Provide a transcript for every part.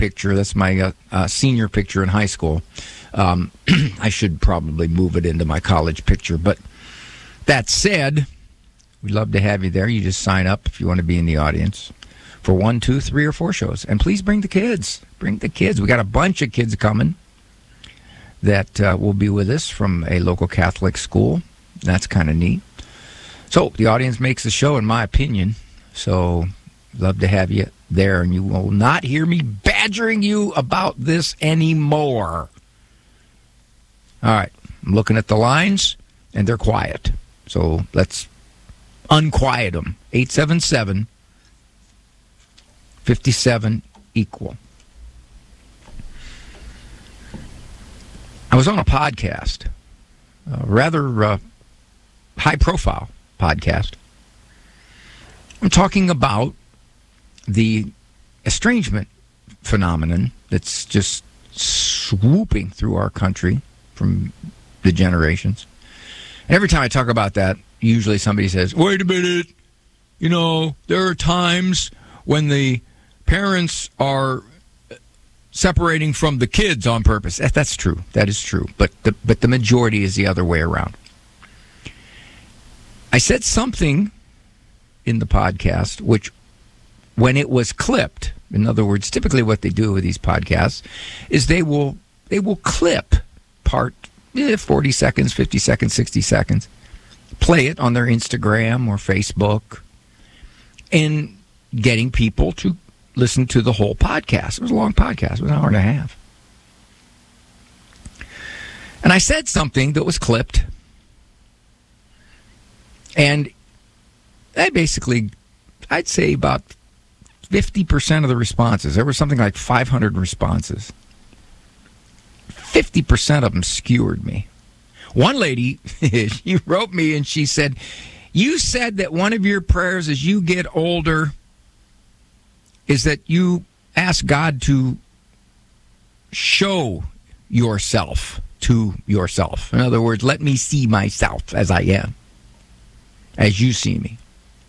picture. That's my senior picture in high school. I should probably move it into my college picture. But that said, we'd love to have you there. You just sign up if you want to be in the audience for 1, 2, 3, or 4 shows. And please bring the kids. Bring the kids. We got a bunch of kids coming that will be with us from a local Catholic school. That's kind of neat. So the audience makes the show, in my opinion. So love to have you there. And you will not hear me badgering you about this anymore. All right. I'm looking at the lines, and they're quiet. So let's unquiet them. 877-57 equal. I was on a podcast, a rather high-profile podcast. I'm talking about the estrangement phenomenon that's just swooping through our country from the generations. And every time I talk about that, usually somebody says, wait a minute, there are times when the parents are separating from the kids on purpose. That's true. That is true. But the majority is the other way around. I said something in the podcast which, when it was clipped, in other words, typically what they do with these podcasts is they will clip part 40 seconds, 50 seconds, 60 seconds, play it on their Instagram or Facebook, and getting people to listen to the whole podcast. It was a long podcast. It was an hour and a half. And I said something that was clipped. And I'd say about 50% of the responses, there was something like 500 responses. 50% of them skewered me. One lady, she wrote me and she said, you said that one of your prayers as you get older is that you ask God to show yourself to yourself. In other words, let me see myself as I am, as you see me.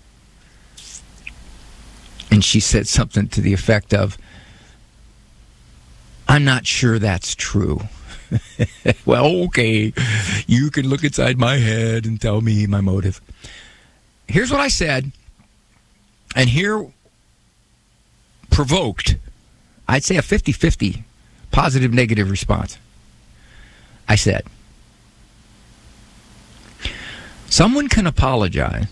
And she said something to the effect of, I'm not sure that's true. Well, okay, you can look inside my head and tell me my motive. Here's what I said, and here provoked, I'd say a 50-50 positive-negative response. I said, someone can apologize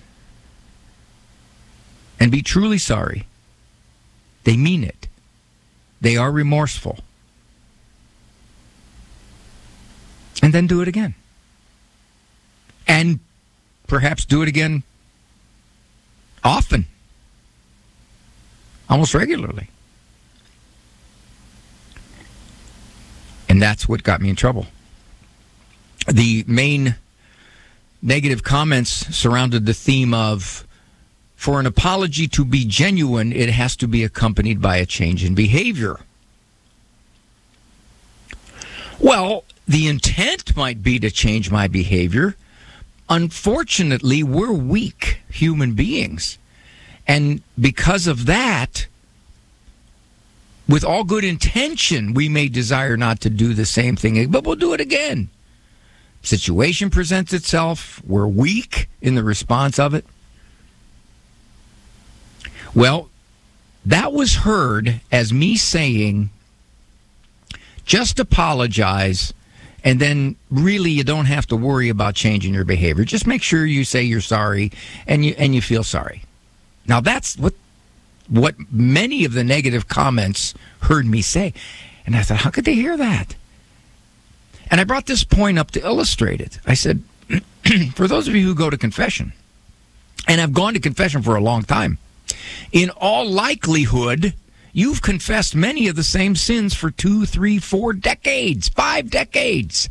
and be truly sorry. They mean it. They are remorseful. And then do it again. And perhaps do it again often. Almost regularly. And that's what got me in trouble. The main negative comments surrounded the theme of, for an apology to be genuine, it has to be accompanied by a change in behavior. Well, the intent might be to change my behavior. Unfortunately, we're weak human beings. And because of that, with all good intention, we may desire not to do the same thing, but we'll do it again. Situation presents itself. We're weak in the response of it. Well, that was heard as me saying, just apologize, and then really you don't have to worry about changing your behavior. Just make sure you say you're sorry and you feel sorry. Now that's what many of the negative comments heard me say. And I thought, how could they hear that? And I brought this point up to illustrate it. I said, for those of you who go to confession, and I've gone to confession for a long time, in all likelihood, you've confessed many of the same sins for 2, 3, 4 decades, 5 decades.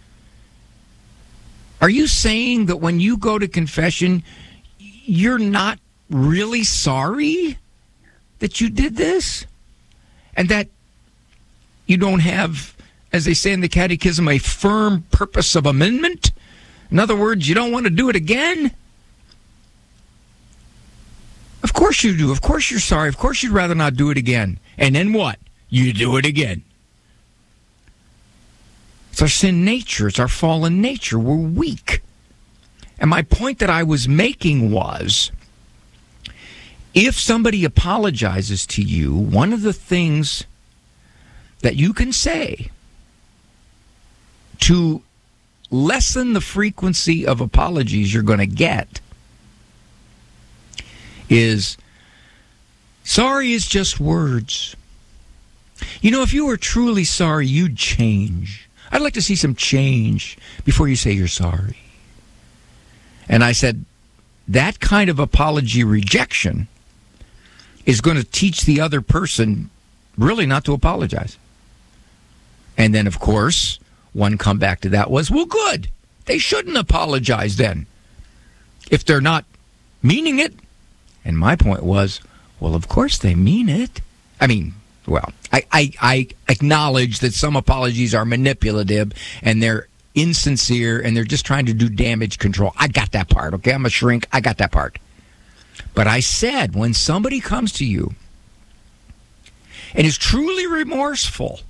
Are you saying that when you go to confession, you're not really sorry that you did this? And that you don't have, as they say in the Catechism, a firm purpose of amendment? In other words, you don't want to do it again? Of course you do. Of course you're sorry. Of course you'd rather not do it again. And then what? you do it again. It's our sin nature. It's our fallen nature. We're weak. And my point that I was making was, if somebody apologizes to you, one of the things that you can say to lessen the frequency of apologies you're going to get is, sorry is just words. You know, if you were truly sorry, you'd change. I'd like to see some change before you say you're sorry. And I said, that kind of apology rejection is going to teach the other person really not to apologize. And then, of course, one comeback to that was, well, good. They shouldn't apologize then if they're not meaning it. And my point was, well, of course they mean it. I mean, well, I acknowledge that some apologies are manipulative and they're insincere and they're just trying to do damage control. I got that part, okay? I'm a shrink. I got that part. But I said, when somebody comes to you and is truly remorseful,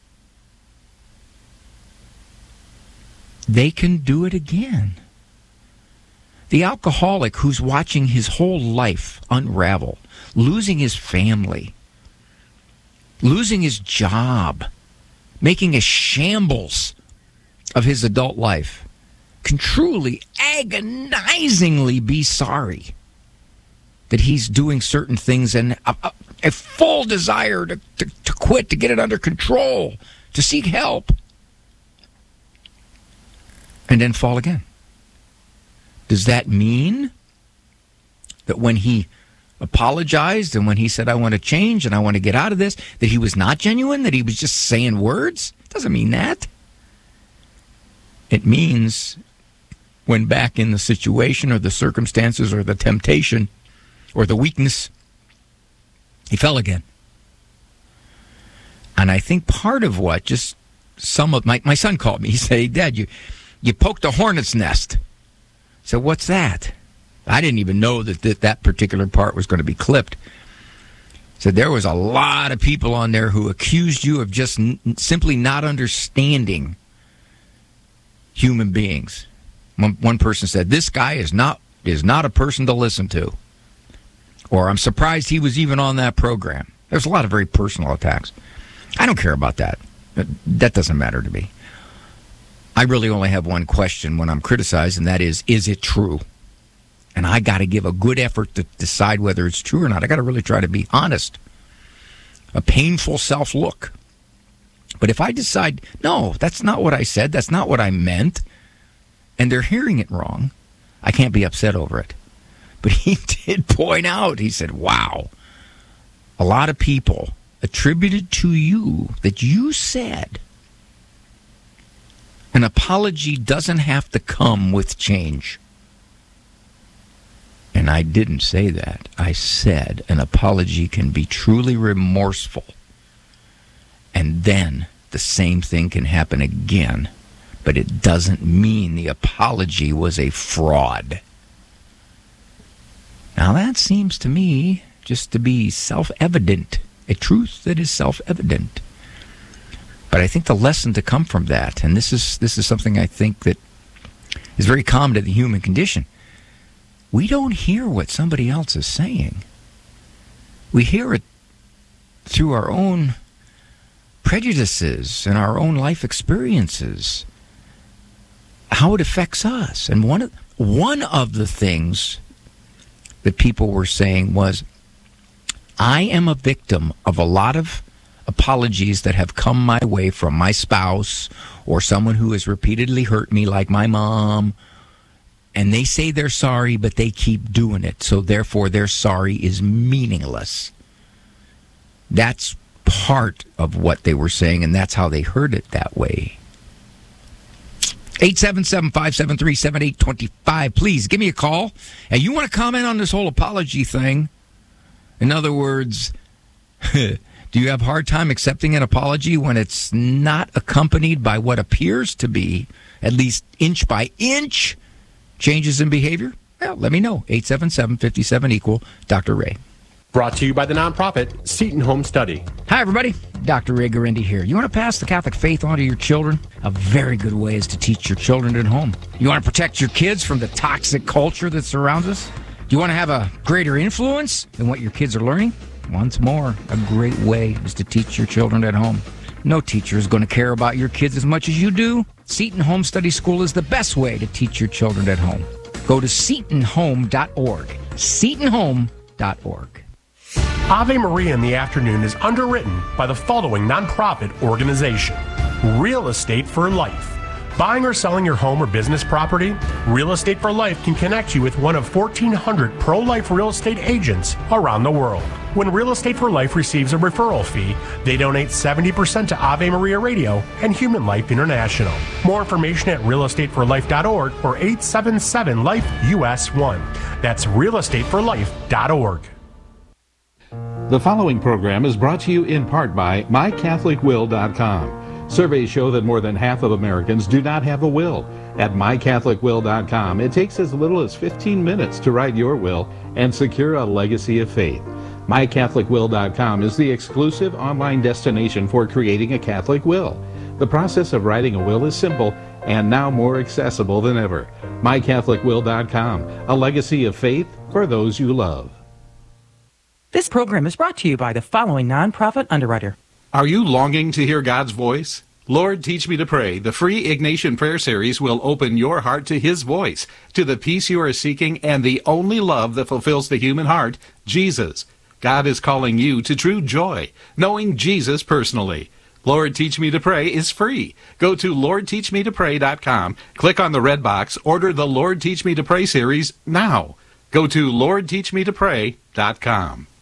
they can do it again. The alcoholic who's watching his whole life unravel, losing his family, losing his job, making a shambles of his adult life, can truly agonizingly be sorry that he's doing certain things and a full desire to quit, to get it under control, to seek help, and then fall again. Does that mean that when he apologized and when he said, I want to change and I want to get out of this, that he was not genuine, that he was just saying words? It doesn't mean that. It means when back in the situation or the circumstances or the temptation or the weakness, he fell again. And I think part of what just some of my son called me. He said, hey, Dad, you poked a hornet's nest. So what's that? I didn't even know that particular part was going to be clipped. So there was a lot of people on there who accused you of just simply not understanding human beings. One person said, this guy is not a person to listen to. Or I'm surprised he was even on that program. There's a lot of very personal attacks. I don't care about that. That doesn't matter to me. I really only have one question when I'm criticized, and that is it true? And I got to give a good effort to decide whether it's true or not. I got to really try to be honest. A painful self-look. But if I decide, no, that's not what I said, that's not what I meant, and they're hearing it wrong, I can't be upset over it. But he did point out, he said, wow, a lot of people attributed to you that you said an apology doesn't have to come with change. And I didn't say that. I said an apology can be truly remorseful. And then the same thing can happen again. But it doesn't mean the apology was a fraud. Now that seems to me just to be self-evident. A truth that is self-evident. But I think the lesson to come from that, and this is something I think that is very common to the human condition, we don't hear what somebody else is saying. We hear it through our own prejudices and our own life experiences, how it affects us. And one of the things that people were saying was, I am a victim of a lot of apologies that have come my way from my spouse or someone who has repeatedly hurt me, like my mom, and they say they're sorry, but they keep doing it, so therefore their sorry is meaningless. That's part of what they were saying, and that's how they heard it that way. 877-573-7825. Please give me a call. And you want to comment on this whole apology thing? In other words, do you have a hard time accepting an apology when it's not accompanied by what appears to be, at least inch by inch, changes in behavior? Well, let me know. 877-57-EQUAL, Dr. Ray. Brought to you by the nonprofit Seton Home Study. Hi, everybody. Dr. Ray Garendi here. You want to pass the Catholic faith on to your children? A very good way is to teach your children at home. You want to protect your kids from the toxic culture that surrounds us? Do you want to have a greater influence in what your kids are learning? Once more, a great way is to teach your children at home. No teacher is going to care about your kids as much as you do. Seton Home Study School is the best way to teach your children at home. Go to setonhome.org. setonhome.org. Ave Maria in the Afternoon is underwritten by the following nonprofit organization: Real Estate for Life. Buying or selling your home or business property? Real Estate for Life can connect you with one of 1,400 pro-life real estate agents around the world. When Real Estate for Life receives a referral fee, they donate 70% to Ave Maria Radio and Human Life International. More information at realestateforlife.org or 877-LIFE-US1. That's realestateforlife.org. The following program is brought to you in part by MyCatholicWill.com. Surveys show that more than half of Americans do not have a will. At MyCatholicWill.com, it takes as little as 15 minutes to write your will and secure a legacy of faith. MyCatholicWill.com is the exclusive online destination for creating a Catholic will. The process of writing a will is simple and now more accessible than ever. MyCatholicWill.com, a legacy of faith for those you love. This program is brought to you by the following nonprofit underwriter. Are you longing to hear God's voice? Lord, Teach Me to Pray, the free Ignatian Prayer Series will open your heart to His voice, to the peace you are seeking, and the only love that fulfills the human heart, Jesus. God is calling you to true joy, knowing Jesus personally. Lord, Teach Me to Pray is free. Go to LordTeachMeToPray.com, click on the red box, order the Lord, Teach Me to Pray series now. Go to LordTeachMeToPray.com.